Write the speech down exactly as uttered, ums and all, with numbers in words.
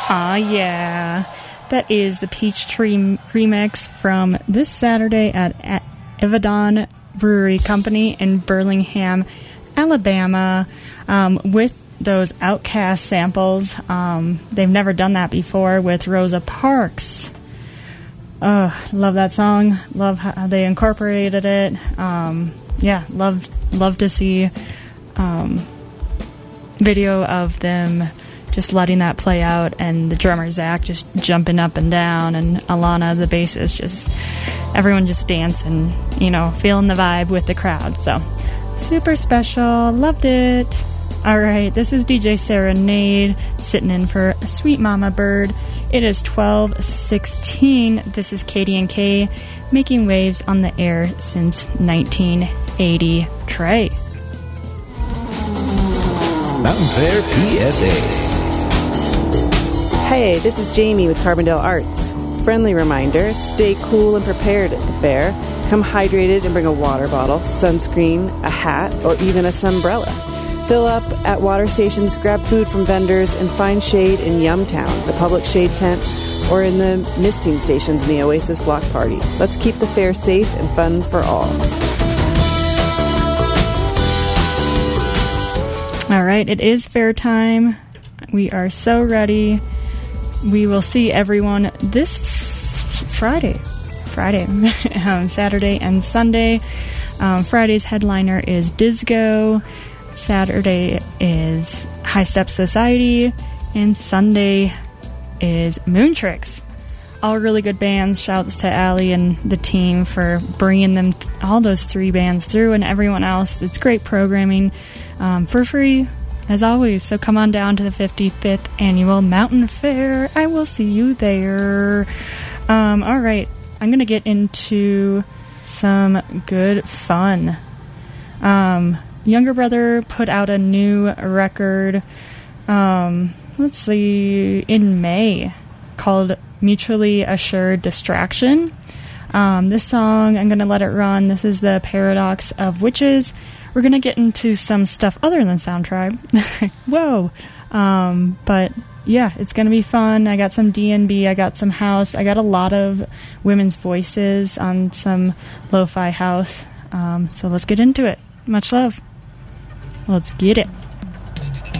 Aw, yeah. That is the Peachtree Remix from this Saturday at, at Evadon Brewery Company in Burlingham, Alabama, um, with those Outkast samples. Um, they've never done that before with Rosa Parks. Oh, love that song. Love how they incorporated it. Um, yeah, love love to see um, video of them just letting that play out, and the drummer Zach just jumping up and down, and Alana, the bassist, just everyone just dancing, you know, feeling the vibe with the crowd. So super special. Loved it. All right, this is D J Serenade sitting in for Sweet Mama Bird. It is twelve sixteen. This is Katie and Kay making waves on the air since nineteen eighty. Trey. Mountain Fair P S A. Hey, this is Jamie with Carbondale Arts. Friendly reminder, stay cool and prepared at the fair. Come hydrated and bring a water bottle, sunscreen, a hat, or even a sunbrella. Fill up at water stations, grab food from vendors, and find shade in Yumtown, the public shade tent, or in the misting stations in the Oasis Block Party. Let's keep the fair safe and fun for all. All right, it is fair time. We are so ready. We will see everyone this f- Friday. Friday. um, Saturday and Sunday. Um, Friday's headliner is Disco. Saturday is High Step Society. And Sunday is Moon Tricks. All really good bands. Shouts to Allie and the team for bringing them th- all those three bands through, and everyone else. It's great programming um, for free, as always. So come on down to the fifty-fifth Annual Mountain Fair. I will see you there. Um, all right. I'm going to get into some good fun. Um, Younger Brother put out a new record, um, let's see, in May, called Mutually Assured Distraction. Um, this song, I'm going to let it run. This is the Paradox of Witches. We're going to get into some stuff other than Soundtribe. Whoa. Um, but yeah, it's going to be fun. I got some D and B. I got some house. I got a lot of women's voices on some lo-fi house. Um, so let's get into it. Much love. Let's get it.